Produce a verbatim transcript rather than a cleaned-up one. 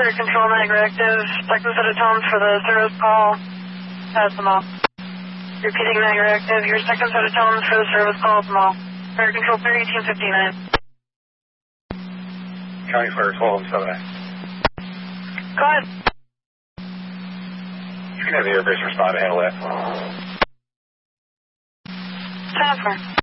Air Control Niagara Active. Second set of tones for the service call. Pass them off. Repeating Niagara Active. Your second set of tones for the service call. Pass them off. Air Control Clear eighteen fifty-nine. County Fire twelve seven A. Go ahead. You can have the airbase respond to handle that. Transfer.